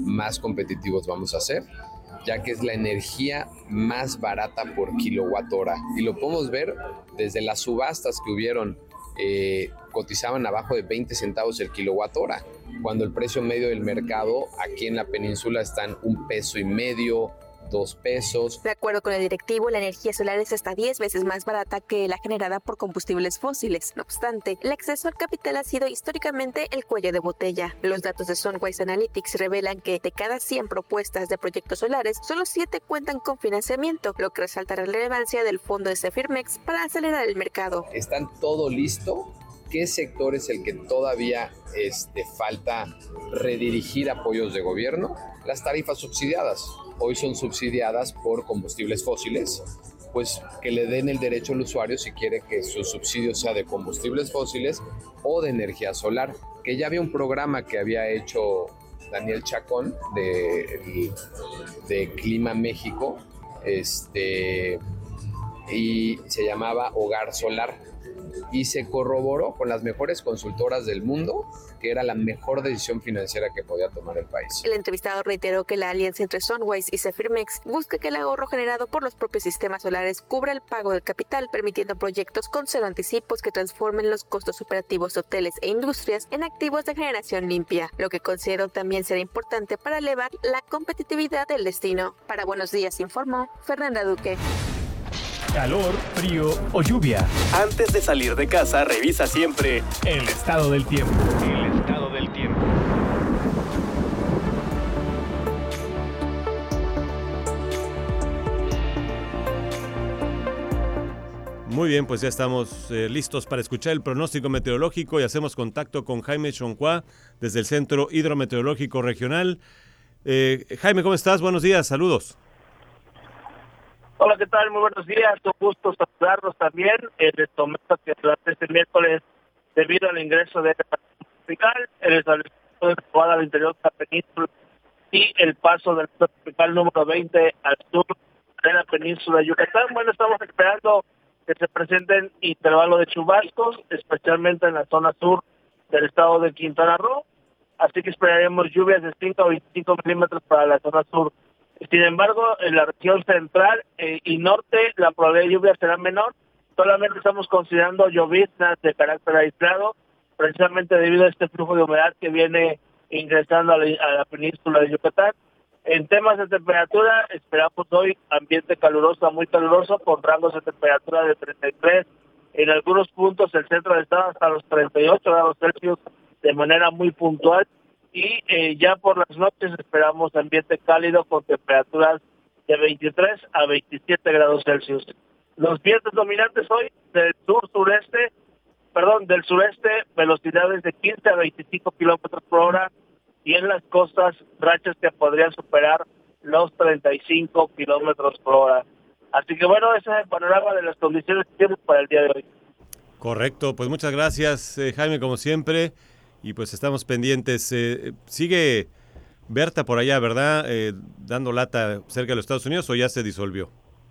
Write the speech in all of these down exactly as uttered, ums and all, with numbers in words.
más competitivos vamos a ser, ya que es la energía más barata por kilowatt hora. Y lo podemos ver desde las subastas que hubieron, eh, cotizaban abajo de veinte centavos el kilowatt hora, cuando el precio medio del mercado aquí en la península está en un peso y medio, dos pesos. De acuerdo con el directivo, la energía solar es hasta diez veces más barata que la generada por combustibles fósiles. No obstante, el acceso al capital ha sido históricamente el cuello de botella. Los datos de Sunwise Analytics revelan que de cada cien propuestas de proyectos solares, solo siete cuentan con financiamiento, lo que resalta la relevancia del fondo de Cefirmex para acelerar el mercado. ¿Están todo listo? ¿Qué sector es el que todavía este, falta redirigir apoyos de gobierno? Las tarifas subsidiadas. Hoy son subsidiadas por combustibles fósiles, pues que le den el derecho al usuario si quiere que su subsidio sea de combustibles fósiles o de energía solar, que ya había un programa que había hecho Daniel Chacón de, de Clima México, este, y se llamaba Hogar Solar, y se corroboró con las mejores consultoras del mundo que era la mejor decisión financiera que podía tomar el país. El entrevistado reiteró que la alianza entre Sunwise y Cefirmex busca que el ahorro generado por los propios sistemas solares cubra el pago del capital, permitiendo proyectos con cero anticipos que transformen los costos operativos de hoteles e industrias en activos de generación limpia, lo que considero también será importante para elevar la competitividad del destino. Para Buenos Días informó Fernanda Duque. Calor, frío o lluvia. Antes de salir de casa, revisa siempre el estado del tiempo. El estado del tiempo. Muy bien, pues ya estamos eh, listos para escuchar el pronóstico meteorológico y hacemos contacto con Jaime Choncuá desde el Centro Hidrometeorológico Regional. Eh, Jaime, ¿cómo estás? Buenos días, saludos. Hola, ¿qué tal? Muy buenos días. Un gusto saludarlos también. Eh, les comento que durante este miércoles, debido al ingreso de la tropical, el establecimiento de probada al interior de la península y el paso del tropical número veinte al sur de la península de Yucatán, bueno, estamos esperando que se presenten intervalos de chubascos, especialmente en la zona sur del estado de Quintana Roo. Así que esperaremos lluvias de cinco a veinticinco milímetros para la zona sur. Sin embargo, en la región central eh, y norte, la probabilidad de lluvia será menor. Solamente estamos considerando lloviznas de carácter aislado, precisamente debido a este flujo de humedad que viene ingresando a la, a la península de Yucatán. En temas de temperatura, esperamos hoy ambiente caluroso a muy caluroso, con rangos de temperatura de treinta y tres, en algunos puntos el centro del estado hasta los treinta y ocho grados Celsius de manera muy puntual. Y eh, ya por las noches esperamos ambiente cálido con temperaturas de veintitrés a veintisiete grados Celsius. Los vientos dominantes hoy del sur-sureste, perdón, del sureste, velocidades de quince a veinticinco kilómetros por hora, y en las costas, rachas que podrían superar los treinta y cinco kilómetros por hora. Así que bueno, ese es el panorama de las condiciones que tenemos para el día de hoy. Correcto, pues muchas gracias, eh, Jaime, como siempre. Y pues estamos pendientes. Eh, ¿Sigue Berta por allá, verdad? Eh, dando lata cerca de los Estados Unidos, ¿o ya se disolvió?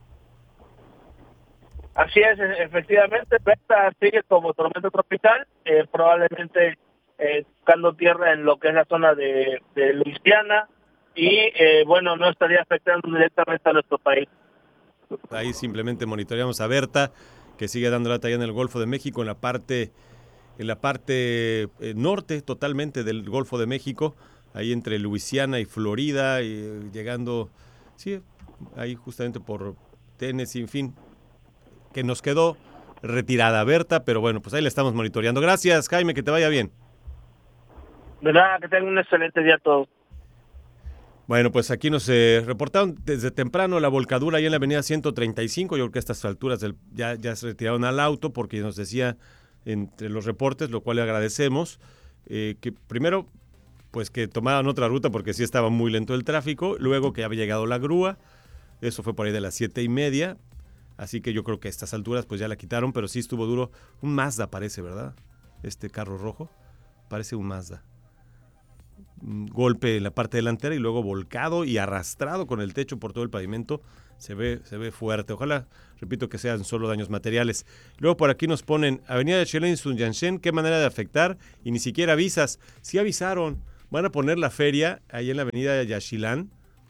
Así es, efectivamente, Berta sigue como tormenta tropical, eh, probablemente eh, buscando tierra en lo que es la zona de, de Luisiana, y eh, bueno, no estaría afectando directamente a nuestro país. Ahí simplemente monitoreamos a Berta, que sigue dando lata allá en el Golfo de México, en la parte... en la parte eh, norte totalmente del Golfo de México, ahí entre Luisiana y Florida, y, eh, llegando, sí, ahí justamente por Tennessee, en fin, que nos quedó retirada Berta, pero bueno, pues ahí la estamos monitoreando. Gracias, Jaime, que te vaya bien. De nada, que tengan un excelente día a todos. Bueno, pues aquí nos eh, reportaron desde temprano la volcadura ahí en la avenida ciento treinta y cinco, yo creo que a estas alturas del, ya, ya se retiraron al auto, porque nos decía entre los reportes, lo cual le agradecemos, eh, que primero, pues que tomaran otra ruta porque sí estaba muy lento el tráfico, luego que había llegado la grúa, eso fue por ahí de las siete y media, así que yo creo que a estas alturas pues ya la quitaron, pero sí estuvo duro. Un Mazda parece, ¿verdad? Este carro rojo, parece un Mazda. Un golpe en la parte delantera y luego volcado y arrastrado con el techo por todo el pavimento. Se ve, se ve fuerte. Ojalá, repito, que sean solo daños materiales. Luego por aquí nos ponen Avenida de Chelén, Sunyanshen, qué manera de afectar y ni siquiera avisas. Sí avisaron, van a poner la feria ahí en la avenida Yaxchilán,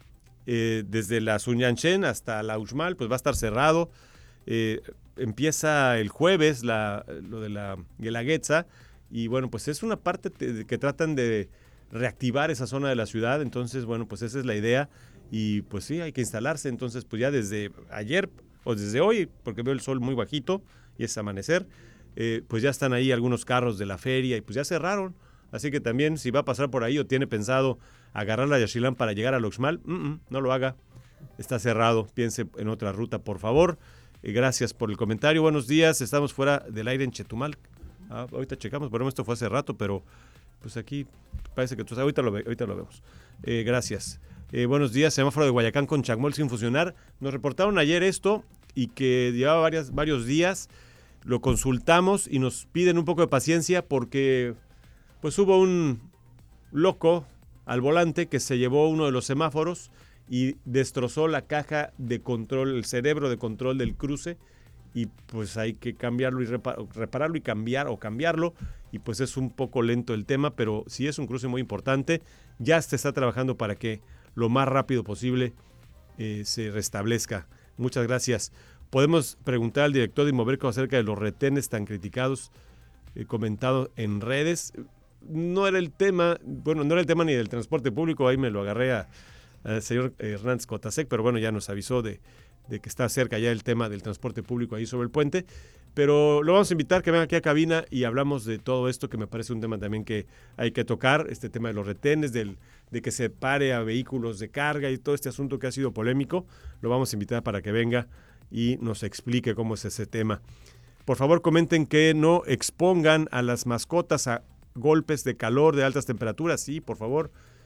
eh, desde la Sunyanchen hasta la Uxmal, pues va a estar cerrado. Eh, empieza el jueves la, lo de la Guelaguetza, y bueno, pues es una parte te, que tratan de reactivar esa zona de la ciudad. Entonces, bueno, pues esa es la idea, y pues sí, hay que instalarse. Entonces, pues ya desde ayer o desde hoy, porque veo el sol muy bajito y es amanecer, eh, pues ya están ahí algunos carros de la feria y pues ya cerraron. Así que también, si va a pasar por ahí o tiene pensado agarrar la Yaxchilán para llegar a Uxmal, mm-mm, no lo haga, está cerrado, piense en otra ruta, por favor. Eh, gracias por el comentario, buenos días, estamos fuera del aire en Chetumal. Ah, ahorita checamos, bueno, esto fue hace rato, pero pues aquí parece que tú sabes, ahorita lo, ve, ahorita lo vemos. Eh, gracias. Eh, buenos días, semáforo de Guayacán con Chacmol sin funcionar. Nos reportaron ayer esto y que llevaba varias, varios días, lo consultamos y nos piden un poco de paciencia porque pues hubo un loco al volante que se llevó uno de los semáforos y destrozó la caja de control, el cerebro de control del cruce, y pues hay que cambiarlo y repar- repararlo y cambiar o cambiarlo, y pues es un poco lento el tema, pero sí es un cruce muy importante. Ya se está trabajando para que lo más rápido posible eh, se restablezca. Muchas gracias. Podemos preguntar al director de Inmoberco acerca de los retenes tan criticados, eh, comentados en redes. No era el tema, bueno, no era el tema ni del transporte público, ahí me lo agarré a al señor Hernández Cotasec, pero bueno, ya nos avisó de, de que está cerca ya el tema del transporte público ahí sobre el puente, pero lo vamos a invitar que venga aquí a cabina y hablamos de todo esto, que me parece un tema también que hay que tocar, este tema de los retenes, del, de que se pare a vehículos de carga y todo este asunto que ha sido polémico. Lo vamos a invitar para que venga y nos explique cómo es ese tema. Por favor, comenten que no expongan a las mascotas a golpes de calor, de altas temperaturas. Sí, por favor,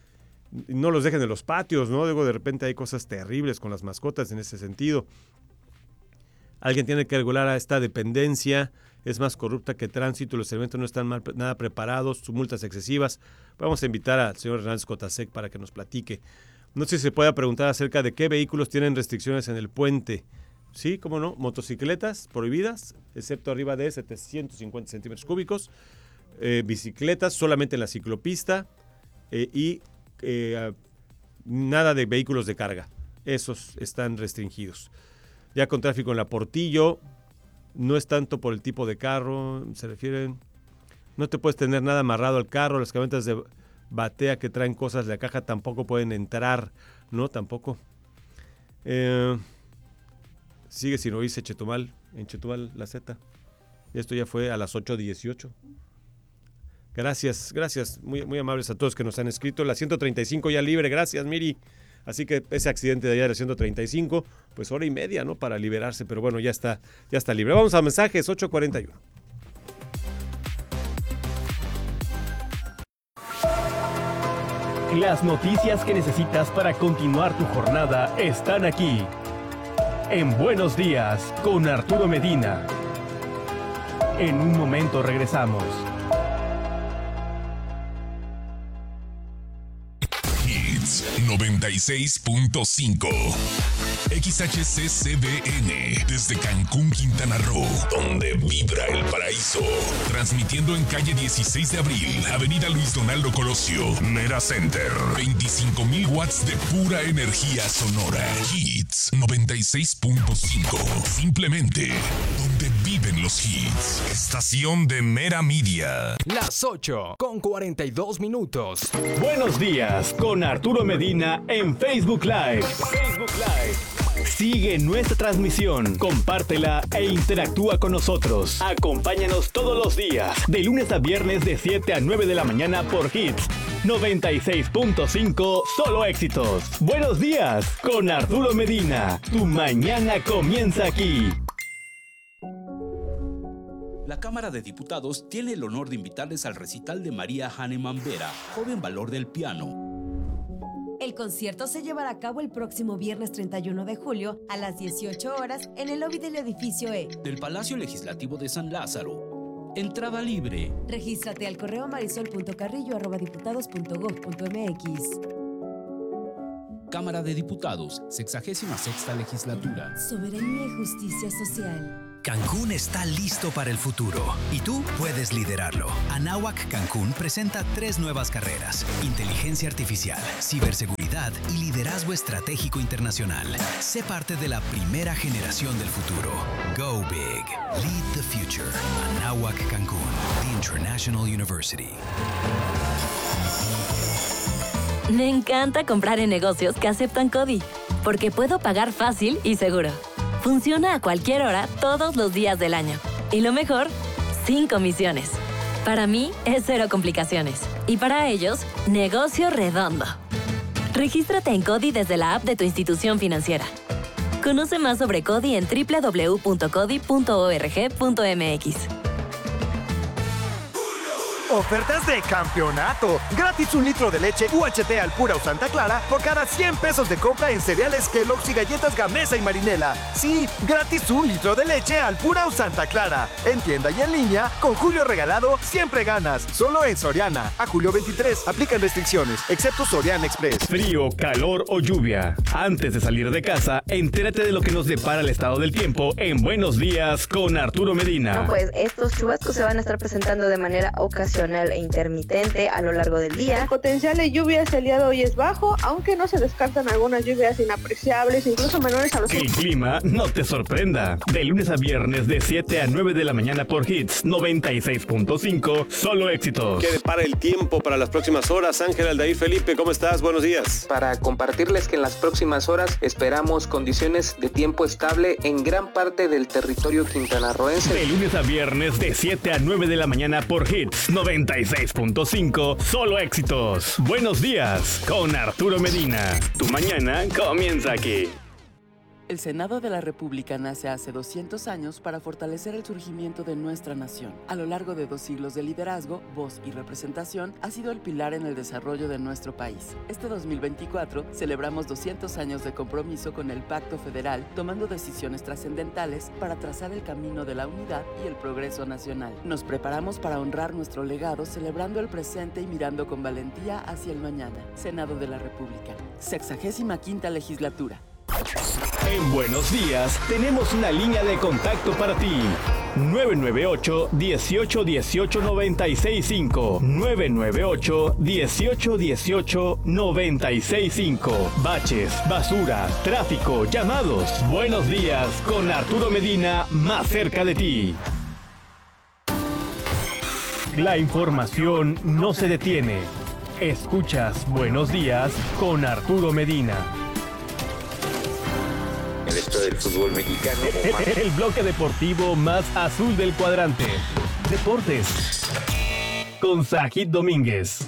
no los dejen en los patios, ¿no? Luego de repente hay cosas terribles con las mascotas en ese sentido. Alguien tiene que regular a esta dependencia, es más corrupta que tránsito, los elementos no están mal, nada preparados, sus multas excesivas. Vamos a invitar al señor Hernández Cotasec para que nos platique. No sé si se pueda preguntar acerca de qué vehículos tienen restricciones en el puente. Sí, cómo no, motocicletas prohibidas, excepto arriba de setecientos cincuenta centímetros cúbicos, eh, bicicletas solamente en la ciclopista, eh, y Eh, nada de vehículos de carga, esos están restringidos. Ya con tráfico en la Portillo, no es tanto por el tipo de carro, se refieren, no te puedes tener nada amarrado al carro, las camionetas de batea que traen cosas de la caja tampoco pueden entrar, no, tampoco. Eh, sigue sin oírse Chetumal, en Chetumal la Z, esto ya fue a las ocho dieciocho. Gracias, gracias, muy, muy amables a todos que nos han escrito. La ciento treinta y cinco ya libre, gracias Miri. Así que ese accidente de allá de la ciento treinta y cinco, pues hora y media, ¿no? Para liberarse, pero bueno, ya está, ya está libre. Vamos a mensajes, ocho cuarenta y uno. Las noticias que necesitas para continuar tu jornada están aquí. En Buenos Días, con Arturo Medina. En un momento regresamos. noventa y seis punto cinco X H C C B N desde Cancún, Quintana Roo, donde vibra el paraíso. Transmitiendo en calle dieciséis de abril, avenida Luis Donaldo Colosio, Mera Center. veinticinco mil watts de pura energía sonora. Hits noventa y seis punto cinco. Simplemente donde viven los hits. Estación de Mera Media. Las ocho con cuarenta y dos minutos. Buenos días con Arturo Medina en Facebook Live. Facebook Live. Sigue nuestra transmisión, compártela e interactúa con nosotros. Acompáñanos todos los días, de lunes a viernes de siete a nueve de la mañana por Hits noventa y seis punto cinco, solo éxitos. Buenos días con Arturo Medina. Tu mañana comienza aquí. La Cámara de Diputados tiene el honor de invitarles al recital de María Hahnemann Vera, joven valor del piano. El concierto se llevará a cabo el próximo viernes treinta y uno de julio a las dieciocho horas en el lobby del edificio E del Palacio Legislativo de San Lázaro. Entrada libre. Regístrate al correo marisol punto carrillo arroba diputados punto gob punto mx. Cámara de Diputados, sexagésima sexta legislatura. Soberanía y justicia social. Cancún está listo para el futuro y tú puedes liderarlo. Anáhuac Cancún presenta tres nuevas carreras: inteligencia artificial, ciberseguridad y liderazgo estratégico internacional. Sé parte de la primera generación del futuro. Go big. Lead the future. Anáhuac Cancún, the International University. Me encanta comprar en negocios que aceptan CODI, porque puedo pagar fácil y seguro. Funciona a cualquier hora, todos los días del año. Y lo mejor, sin comisiones. Para mí, es cero complicaciones. Y para ellos, negocio redondo. Regístrate en CODI desde la app de tu institución financiera. Conoce más sobre CODI en doble u doble u doble u punto codi punto org punto m x. Ofertas de campeonato. Gratis un litro de leche U H T Alpura o Santa Clara por cada cien pesos de compra en cereales Kellogg's y galletas Gamesa y Marinela. Sí, gratis un litro de leche Alpura o Santa Clara. En tienda y en línea, con Julio Regalado, siempre ganas. Solo en Soriana. A julio veintitrés, aplican restricciones, excepto Soriana Express. Frío, calor o lluvia. Antes de salir de casa, entérate de lo que nos depara el estado del tiempo en Buenos Días con Arturo Medina. No, pues estos chubascos se van a estar presentando de manera ocasional e intermitente a lo largo del día. El potencial de lluvias el día de hoy es bajo, aunque no se descartan algunas lluvias inapreciables, incluso menores a los... Que el clima no te sorprenda. De lunes a viernes de siete a nueve de la mañana por Hits noventa y seis punto cinco, solo éxitos. ¿Qué depara el tiempo para las próximas horas? Ángel Aldair Felipe, ¿cómo estás? Buenos días. Para compartirles que en las próximas horas esperamos condiciones de tiempo estable en gran parte del territorio quintanarroense. De lunes a viernes de siete a nueve de la mañana por Hits noventa y seis punto cinco, solo éxitos. Buenos días con Arturo Medina. Tu mañana comienza aquí. El Senado de la República nace hace doscientos años para fortalecer el surgimiento de nuestra nación. A lo largo de dos siglos de liderazgo, voz y representación, ha sido el pilar en el desarrollo de nuestro país. Este dos mil veinticuatro celebramos doscientos años de compromiso con el Pacto Federal, tomando decisiones trascendentales para trazar el camino de la unidad y el progreso nacional. Nos preparamos para honrar nuestro legado, celebrando el presente y mirando con valentía hacia el mañana. Senado de la República, sexagésima quinta legislatura. En Buenos Días tenemos una línea de contacto para ti. nueve nueve ocho, dieciocho, dieciocho, noventa y seis cinco. nueve nueve ocho, dieciocho, dieciocho, noventa y seis cinco. Baches, basura, tráfico, llamados. Buenos Días con Arturo Medina, más cerca de ti. La información no se detiene. Escuchas Buenos Días con Arturo Medina. El esto del fútbol mexicano. El, el bloque deportivo más azul del cuadrante. Deportes. Con Sajid Domínguez.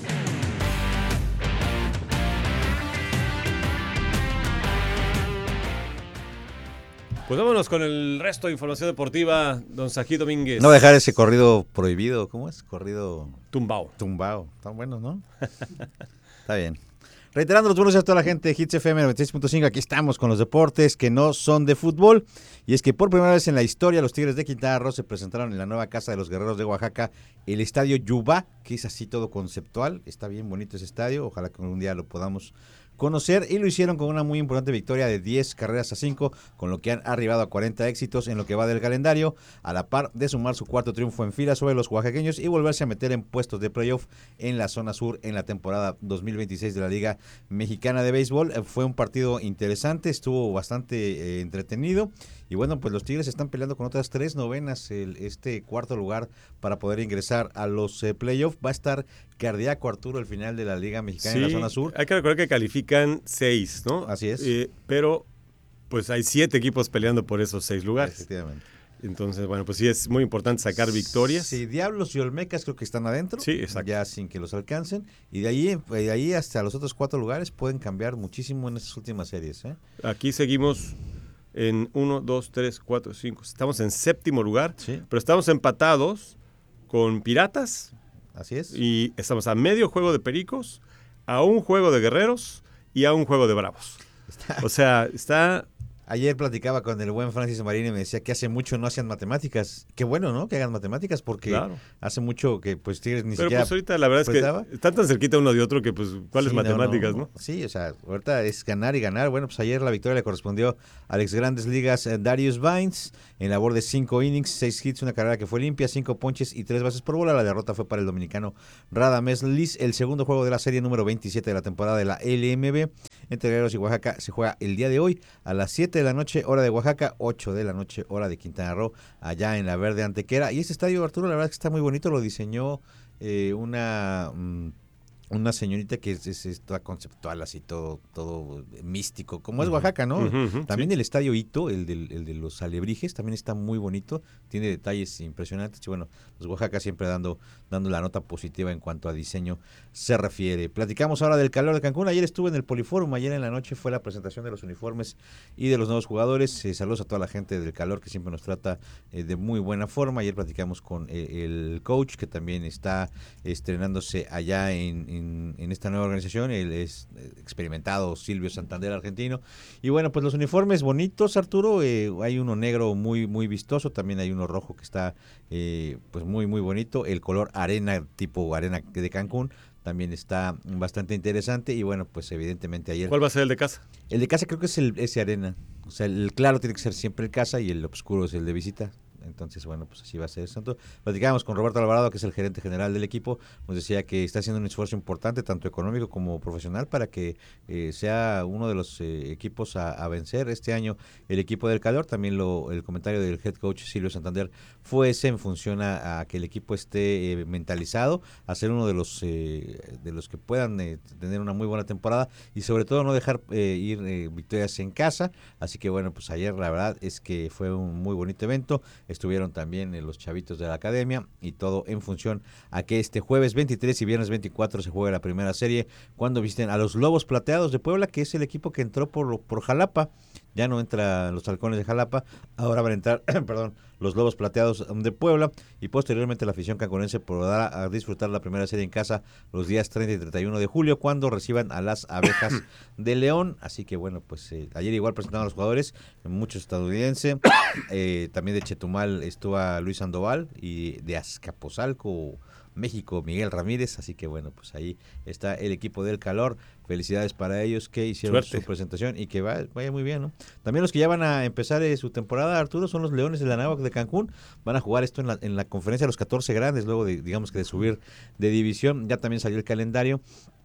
Pues vámonos con el resto de información deportiva, don Sajid Domínguez. No dejar ese corrido prohibido, ¿cómo es? Corrido... Tumbao. Tumbao. Están buenos, ¿no? Está bien. Reiterando los buenos días a toda la gente de Hits F M noventa y seis punto cinco, aquí estamos con los deportes que no son de fútbol. Y es que por primera vez en la historia los Tigres de Quintana Roo se presentaron en la nueva casa de los Guerreros de Oaxaca, el Estadio Yubá, que es así todo conceptual. Está bien bonito ese estadio, ojalá que algún día lo podamos conocer, y lo hicieron con una muy importante victoria de diez carreras a cinco, con lo que han arribado a cuarenta éxitos en lo que va del calendario, a la par de sumar su cuarto triunfo en fila sobre los oaxaqueños y volverse a meter en puestos de playoff en la zona sur en la temporada dos mil veintiséis de la Liga Mexicana de Béisbol. Eh, fue un partido interesante, estuvo bastante eh, entretenido, y bueno, pues los Tigres están peleando con otras tres novenas el, este cuarto lugar para poder ingresar a los eh, playoffs. Va a estar cardíaco, Arturo, el final de la Liga Mexicana sí, en la zona sur. Hay que recordar que califican seis, ¿no? Así es. Eh, pero pues hay siete equipos peleando por esos seis lugares. Efectivamente. Entonces, bueno, pues sí es muy importante sacar victorias. Sí, Diablos y Olmecas creo que están adentro. Sí, exacto. Ya sin que los alcancen. Y de ahí, de ahí hasta los otros cuatro lugares pueden cambiar muchísimo en estas últimas series, ¿eh? Aquí seguimos en uno, dos, tres, cuatro, cinco. Estamos en séptimo lugar, sí, pero estamos empatados con Piratas. Así es. Y estamos a medio juego de Pericos, a un juego de Guerreros y a un juego de Bravos. Está. O sea, está Ayer platicaba con el buen Francis Marín y me decía que hace mucho no hacían matemáticas. Qué bueno, ¿no? Que hagan matemáticas porque claro. hace mucho que pues Tigres ni Pero siquiera pues ahorita la verdad prestaba. Es que están tan cerquita uno de otro que pues cuáles sí, matemáticas, no, no, no? Sí, o sea, ahorita es ganar y ganar. Bueno, pues ayer la victoria le correspondió al ex Grandes Ligas eh, Darius Vines en labor de cinco innings, seis hits, una carrera que fue limpia, cinco ponches y tres bases por bola. La derrota fue para el dominicano Radamés Liz, el segundo juego de la serie número veintisiete de la temporada de la L M B entre Guerreros y Oaxaca se juega el día de hoy a las siete de la noche, hora de Oaxaca, ocho de la noche, hora de Quintana Roo, allá en la Verde Antequera. Y este estadio, Arturo, la verdad es que está muy bonito, lo diseñó eh, una... Mmm, una señorita que es, es, es toda conceptual, así todo todo místico, como es Oaxaca, ¿no? Uh-huh, uh-huh, también sí. El estadio Hito, el, del, el de los Alebrijes, también está muy bonito, tiene detalles impresionantes. Y bueno, pues Oaxaca siempre dando, dando la nota positiva en cuanto a diseño se refiere. Platicamos ahora del calor de Cancún. Ayer estuve en el Poliforum, ayer en la noche fue la presentación de los uniformes y de los nuevos jugadores. Eh, saludos a toda la gente del calor que siempre nos trata eh, de muy buena forma. Ayer platicamos con eh, el coach que también está estrenándose allá en, en En, en esta nueva organización, el es experimentado Silvio Santander, argentino. Y bueno, pues los uniformes bonitos, Arturo, eh, hay uno negro muy muy vistoso, también hay uno rojo que está eh, pues muy muy bonito, el color arena, tipo arena de Cancún, también está bastante interesante. Y bueno, pues evidentemente ayer... ¿Cuál va a ser el de casa? El de casa creo que es el ese arena, o sea, el claro tiene que ser siempre el casa y el oscuro es el de visita. Entonces, bueno, pues así va a ser eso. Platicábamos con Roberto Alvarado, que es el gerente general del equipo, nos decía que está haciendo un esfuerzo importante, tanto económico como profesional, para que eh, sea uno de los eh, equipos a, a vencer este año el equipo del calor. También lo, el comentario del head coach Silvio Santander fue ese en función a, a que el equipo esté eh, mentalizado, a ser uno de los eh, de los que puedan eh, tener una muy buena temporada y sobre todo no dejar eh, ir eh, victorias en casa. Así que bueno, pues ayer la verdad es que fue un muy bonito evento. Estuvieron también eh, los chavitos de la academia y todo en función a que este jueves veintitrés y viernes veinticuatro se juegue la primera serie cuando visiten a los Lobos Plateados de Puebla, que es el equipo que entró por, por Jalapa. Ya no entran los Halcones de Jalapa, ahora van a entrar, perdón, los Lobos Plateados de Puebla, y posteriormente la afición cancunense podrá a disfrutar la primera serie en casa los días treinta y treinta y uno de julio cuando reciban a las Abejas de León. Así que bueno, pues eh, ayer igual presentaron a los jugadores, muchos estadounidenses, eh, también de Chetumal estuvo Luis Sandoval y de Azcapotzalco, México, Miguel Ramírez. Así que bueno, pues ahí está el equipo del calor. Felicidades para ellos que hicieron Suerte. su presentación y que va, vaya muy bien, ¿no? También los que ya van a empezar eh, su temporada, Arturo, son los Leones de la Anáhuac de Cancún. Van a jugar esto en la, en la conferencia de los catorce grandes, luego de, digamos que de subir de división. Ya también salió el calendario.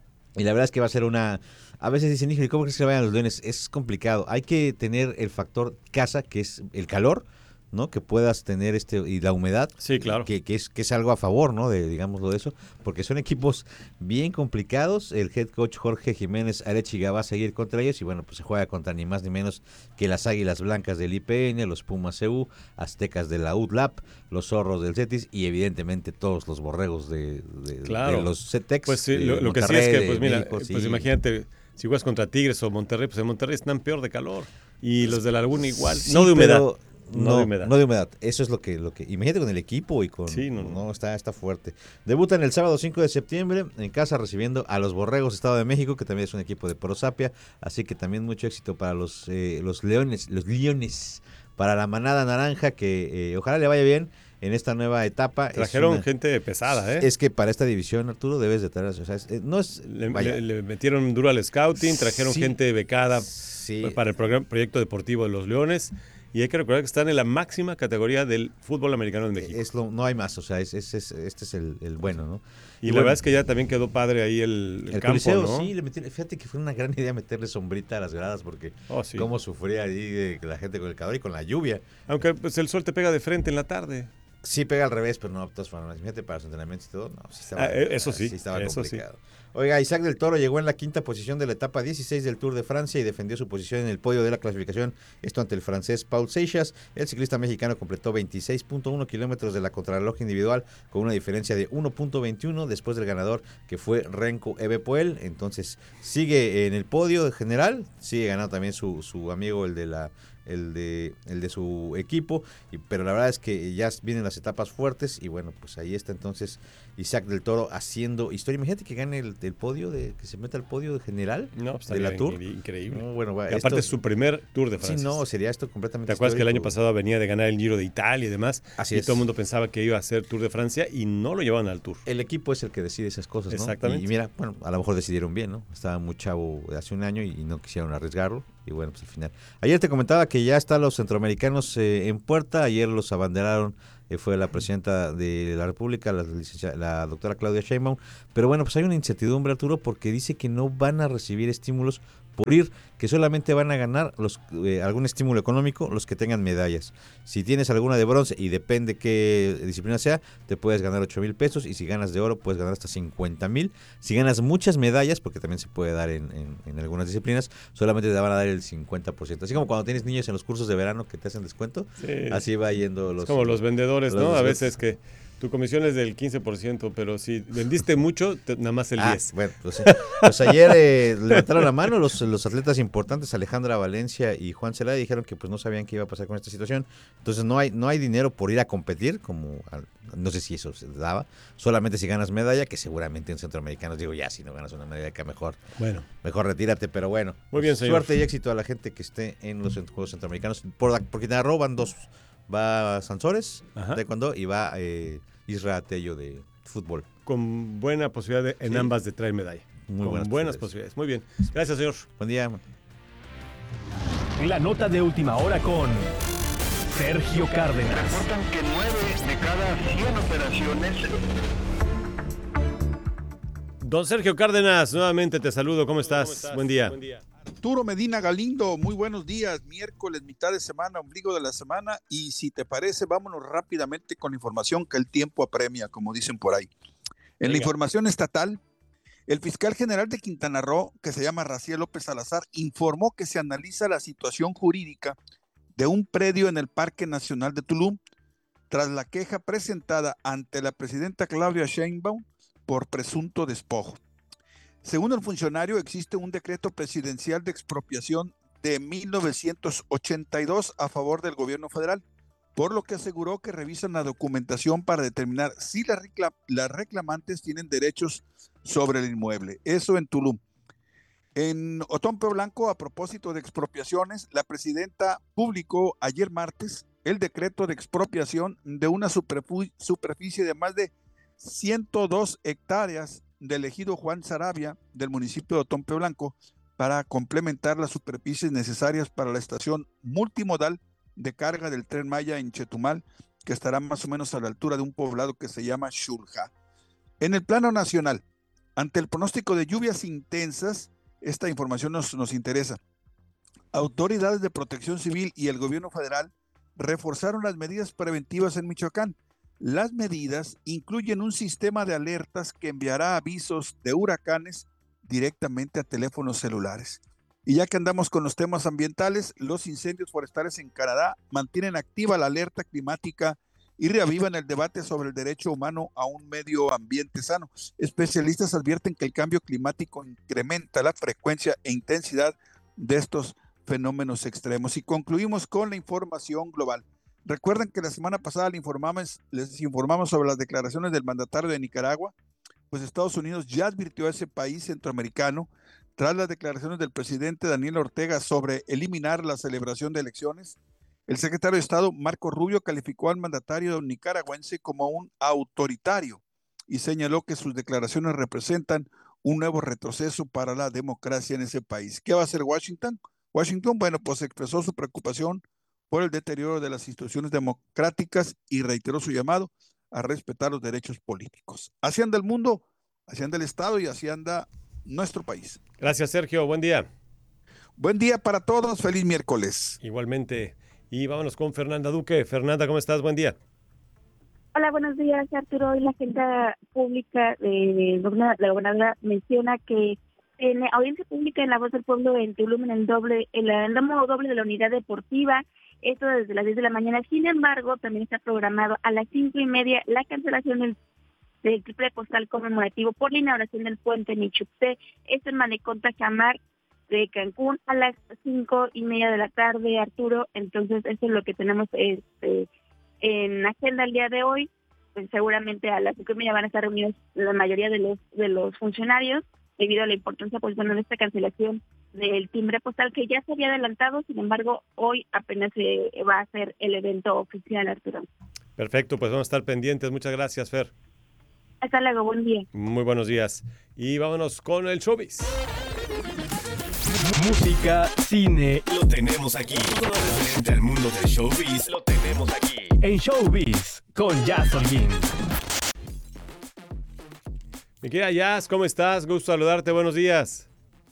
Y la verdad es que va a ser una... A veces dicen, hijo, ¿cómo crees que se vayan los Leones? Es complicado. Hay que tener el factor casa, que es el calor, ¿no? Que puedas tener este y la humedad, sí, claro, que, que es que es algo a favor, ¿no? De digámoslo de eso, porque son equipos bien complicados. El head coach Jorge Jiménez Arechiga va a seguir contra ellos y bueno, pues se juega contra ni más ni menos que las Águilas Blancas del I P N, los Pumas C U, Aztecas de la U D L A P, los Zorros del Cetis y evidentemente todos los borregos de, de, claro. de los Cetex. Pues sí, lo, lo que sí es que pues mira, México, pues sí. imagínate, si juegas contra Tigres o Monterrey, pues en Monterrey están peor de calor y los de la Laguna igual, sí, no de humedad. Pero... No, no de humedad. No de humedad. Eso es lo que, lo que. Imagínate con el equipo y con. Sí, no, no está, está fuerte. Debutan el sábado cinco de septiembre en casa recibiendo a los Borregos Estado de México, que también es un equipo de Prosapia. Así que también mucho éxito para los, eh, los Leones, los Leones, para la manada naranja, que eh, ojalá le vaya bien en esta nueva etapa. Trajeron una, gente pesada, ¿eh? Es que para esta división, Arturo, debes de traer. O sea, es, no es. Le, le, le metieron duro al scouting, trajeron sí, gente becada sí. para el programa, proyecto deportivo de los Leones. Y hay que recordar que están en la máxima categoría del fútbol americano en México. Es lo, no hay más, o sea, es, es, es, este es el, el bueno, ¿no? Y, y la bueno, verdad es que ya también quedó padre ahí el, el, el campo, Coliseo, ¿no? Sí, le metieron, fíjate que fue una gran idea meterle sombrita a las gradas porque oh, sí. cómo sufría ahí de, la gente con el calor y con la lluvia. Aunque pues el sol te pega de frente en la tarde. Sí, pega al revés, pero no, todas formas, fíjate, para los entrenamientos y todo, no, sí estaba, ah, eso sí, sí estaba eso complicado. Sí. Oiga, Isaac del Toro llegó en la quinta posición de la etapa dieciséis del Tour de Francia y defendió su posición en el podio de la clasificación, esto ante el francés Paul Seixas. El ciclista mexicano completó veintiséis punto uno kilómetros de la contrarreloj individual con una diferencia de uno punto veintiuno después del ganador que fue Renko Evenepoel. Entonces sigue en el podio general, sigue ganando también su, su amigo el de la el de el de su equipo, y, pero la verdad es que ya vienen las etapas fuertes y bueno, pues ahí está entonces Isaac del Toro haciendo historia. Imagínate que gane el, el podio, de que se meta al podio de general no, pues de la Tour. Increíble. No, bueno, va, y aparte es su primer Tour de Francia. Sí, no, sería esto completamente ¿Te acuerdas histórico? que el año pasado venía de ganar el Giro de Italia y demás? Así y es. todo el mundo pensaba que iba a ser Tour de Francia y no lo llevaban al Tour. El equipo es el que decide esas cosas, ¿no? Exactamente. Y, y mira, bueno, a lo mejor decidieron bien, ¿no? Estaba muy chavo de hace un año y, y no quisieron arriesgarlo. Y bueno, pues al final. Ayer te comentaba que ya están los centroamericanos eh, en puerta. Ayer los abanderaron. Eh, fue la presidenta de la República, la, licencia, la doctora Claudia Sheinbaum. Pero bueno, pues hay una incertidumbre, Arturo, porque dice que no van a recibir estímulos por ir, que solamente van a ganar los eh, algún estímulo económico los que tengan medallas. Si tienes alguna de bronce, y depende qué disciplina sea, te puedes ganar ocho mil pesos, y si ganas de oro puedes ganar hasta cincuenta mil. Si ganas muchas medallas, porque también se puede dar en, en, en algunas disciplinas, solamente te van a dar el cincuenta por ciento. Así como cuando tienes niños en los cursos de verano que te hacen descuento, sí. Así va yendo los... Es como los vendedores, los, ¿no? Los, a veces que tu comisión es del quince por ciento, pero si vendiste mucho, te, nada más el ah, diez por ciento. Bueno, pues, pues ayer eh, levantaron la mano los, los atletas importantes, Alejandra Valencia y Juan Celaya, dijeron que pues no sabían qué iba a pasar con esta situación. Entonces no hay no hay dinero por ir a competir, como no sé si eso se daba, solamente si ganas medalla, que seguramente en centroamericanos digo, ya, si no ganas una medalla, que mejor, bueno. mejor retírate, pero bueno. Muy bien, señor. Suerte y éxito a la gente que esté en los Juegos Centroamericanos. Por, por Quintana Roo van dos, va Sansores, de taekwondo, y va... Eh, Isra Tello de fútbol. Con buena posibilidad de, en sí. ambas de traer medalla. Muy Con buenas, buenas posibilidades. Muy bien. Gracias, señor. Buen día. La nota de última hora con Sergio Cárdenas. Reportan que nueve de cada cien operaciones... Don Sergio Cárdenas, nuevamente te saludo. ¿Cómo estás? ¿Cómo estás? Buen día. Buen día. Arturo Medina Galindo, muy buenos días, miércoles, mitad de semana, ombligo de la semana, y si te parece, vámonos rápidamente con la información que el tiempo apremia, como dicen por ahí. En Venga. La información estatal, el fiscal general de Quintana Roo, que se llama Raciel López Salazar, informó que se analiza la situación jurídica de un predio en el Parque Nacional de Tulum, tras la queja presentada ante la presidenta Claudia Sheinbaum por presunto despojo. Según el funcionario, existe un decreto presidencial de expropiación de mil novecientos ochenta y dos a favor del gobierno federal, por lo que aseguró que revisan la documentación para determinar si las, reclam- las reclamantes tienen derechos sobre el inmueble. Eso en Tulum. En Otompe Blanco, a propósito de expropiaciones, la presidenta publicó ayer martes el decreto de expropiación de una superfu- superficie de más de ciento dos hectáreas del ejido Juan Sarabia del municipio de Otompe Blanco para complementar las superficies necesarias para la estación multimodal de carga del Tren Maya en Chetumal, que estará más o menos a la altura de un poblado que se llama Xulja. En el plano nacional, ante el pronóstico de lluvias intensas, esta información nos, nos interesa. Autoridades de Protección Civil y el gobierno federal reforzaron las medidas preventivas en Michoacán. Las medidas incluyen un sistema de alertas que enviará avisos de huracanes directamente a teléfonos celulares. Y ya que andamos con los temas ambientales, los incendios forestales en Canadá mantienen activa la alerta climática y reavivan el debate sobre el derecho humano a un medio ambiente sano. Especialistas advierten que el cambio climático incrementa la frecuencia e intensidad de estos fenómenos extremos. Y concluimos con la información global. Recuerden que la semana pasada les informamos, les informamos sobre las declaraciones del mandatario de Nicaragua. Pues Estados Unidos ya advirtió a ese país centroamericano tras las declaraciones del presidente Daniel Ortega sobre eliminar la celebración de elecciones. El secretario de Estado Marco Rubio calificó al mandatario nicaragüense como un autoritario y señaló que sus declaraciones representan un nuevo retroceso para la democracia en ese país. ¿Qué va a hacer Washington? Washington, bueno, pues expresó su preocupación por el deterioro de las instituciones democráticas y reiteró su llamado a respetar los derechos políticos. Así anda el mundo, así anda el Estado y así anda nuestro país. Gracias, Sergio. Buen día. Buen día para todos. Feliz miércoles. Igualmente. Y vámonos con Fernanda Duque. Fernanda, ¿cómo estás? Buen día. Hola, buenos días, Arturo. Hoy la agenda pública de la gobernadora menciona que en audiencia pública en La Voz del Pueblo en Tulum, en el doble, en el ramo doble de la unidad deportiva, esto desde las diez de la mañana. Sin embargo, también está programado a las cinco y media la cancelación del, del triple postal conmemorativo por la inauguración del puente Michupté, esto en Malecón Tajamar, de Cancún a las cinco y media de la tarde, Arturo. Entonces eso es lo que tenemos este, en agenda el día de hoy. Pues seguramente a las cinco y media van a estar reunidos la mayoría de los de los funcionarios debido a la importancia, pues bueno, de esta cancelación del timbre postal que ya se había adelantado. Sin embargo, hoy apenas se va a hacer el evento oficial, Arturo. Perfecto, pues vamos a estar pendientes. Muchas gracias, Fer. Hasta luego, buen día. Muy buenos días. Y vámonos con el showbiz. Música, cine, Lo tenemos aquí. Todo lo referente al mundo del showbiz lo tenemos aquí. en Showbiz con Jazz Holguín. Mi querida Jazz, ¿cómo estás? Gusto saludarte, buenos días.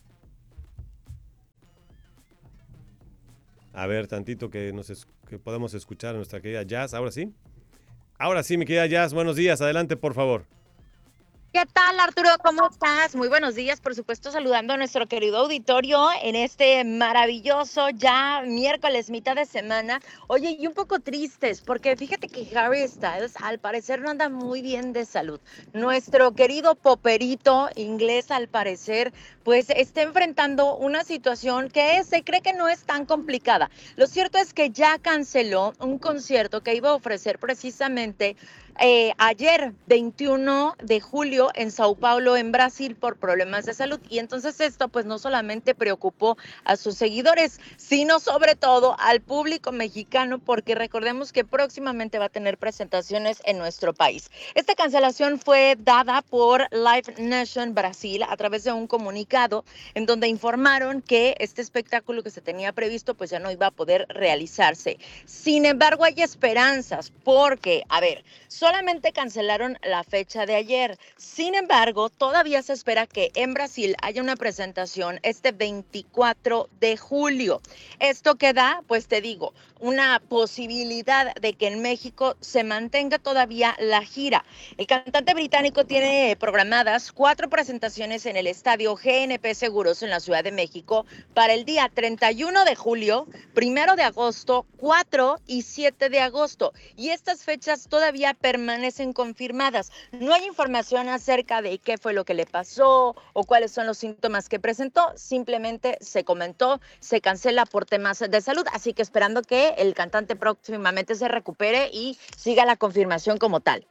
A ver, tantito que, nos es, que podamos escuchar a nuestra querida Jazz. ¿Ahora sí? Ahora sí, mi querida Jazz, buenos días. Adelante, por favor. ¿Qué tal, Arturo? ¿Cómo estás? Muy buenos días, por supuesto, saludando a nuestro querido auditorio en este maravilloso ya miércoles, mitad de semana. Oye, y un poco tristes, porque fíjate que Harry Styles al parecer no anda muy bien de salud. Nuestro querido poperito inglés, al parecer, pues está enfrentando una situación que se cree que no es tan complicada. Lo cierto es que ya canceló un concierto que iba a ofrecer precisamente Eh, ayer, veintiuno de julio, en Sao Paulo, en Brasil, por problemas de salud. Y entonces esto pues no solamente preocupó a sus seguidores, sino sobre todo al público mexicano, porque recordemos que próximamente va a tener presentaciones en nuestro país. Esta cancelación fue dada por Live Nation Brasil a través de un comunicado en donde informaron que este espectáculo que se tenía previsto pues ya no iba a poder realizarse. Sin embargo, hay esperanzas porque, a ver, solamente cancelaron la fecha de ayer. Sin embargo, todavía se espera que en Brasil haya una presentación este veinticuatro de julio. ¿Esto qué da? Pues te digo, una posibilidad de que en México se mantenga todavía la gira. El cantante británico tiene programadas cuatro presentaciones en el estadio G N P Seguros en la Ciudad de México para el día treinta y uno de julio, primero de agosto, cuatro y siete de agosto. Y estas fechas todavía permanecen confirmadas. No hay información acerca de qué fue lo que le pasó o cuáles son los síntomas que presentó. Simplemente se comentó, se cancela por temas de salud. Así que esperando que el cantante próximamente se recupere y siga la confirmación como tal.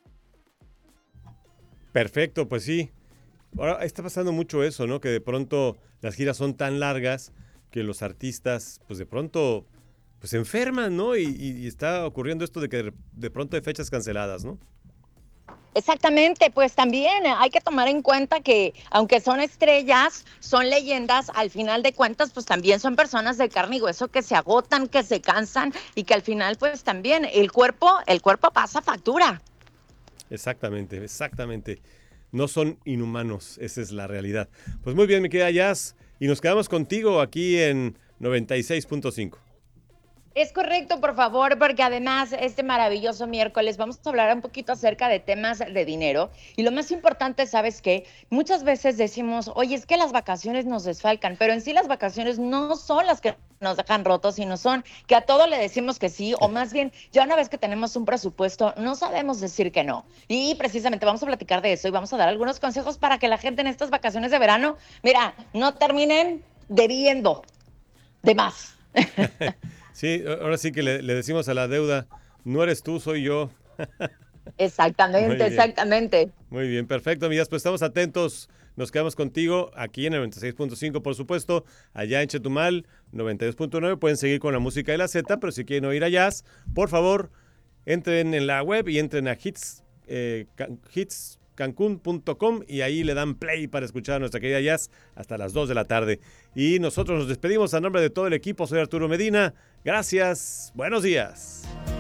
Perfecto, pues sí. Ahora está pasando mucho eso, ¿no? Que de pronto las giras son tan largas que los artistas, pues de pronto, pues se enferman, ¿no? Y, y, y está ocurriendo esto de que de, de pronto hay fechas canceladas, ¿no? Exactamente, pues también hay que tomar en cuenta que aunque son estrellas, son leyendas, al final de cuentas pues también son personas de carne y hueso que se agotan, que se cansan y que al final pues también el cuerpo, el cuerpo pasa factura. Exactamente, exactamente. No son inhumanos, esa es la realidad. Pues muy bien, mi querida Jazz, y nos quedamos contigo aquí en noventa y seis punto cinco. Es correcto, por favor, porque además este maravilloso miércoles vamos a hablar un poquito acerca de temas de dinero y lo más importante, ¿sabes qué? Muchas veces decimos, oye, es que las vacaciones nos desfalcan, pero en sí las vacaciones no son las que nos dejan rotos, sino son que a todo le decimos que sí, o más bien, ya una vez que tenemos un presupuesto, no sabemos decir que no. Y precisamente vamos a platicar de eso y vamos a dar algunos consejos para que la gente en estas vacaciones de verano, mira, no terminen debiendo de más. Sí, ahora sí que le, le decimos a la deuda, no eres tú, soy yo. Exactamente, Muy exactamente. Muy bien, perfecto, amigas, pues estamos atentos, nos quedamos contigo aquí en el noventa y seis punto cinco, por supuesto, allá en Chetumal, noventa y dos punto nueve, pueden seguir con la música de la Z, pero si quieren oír a Jazz, por favor, entren en la web y entren a hits, eh, hits cancún punto com y ahí le dan play para escuchar a nuestra querida Jazz hasta las dos de la tarde. Y nosotros nos despedimos a nombre de todo el equipo. Soy Arturo Medina. Gracias. Buenos días.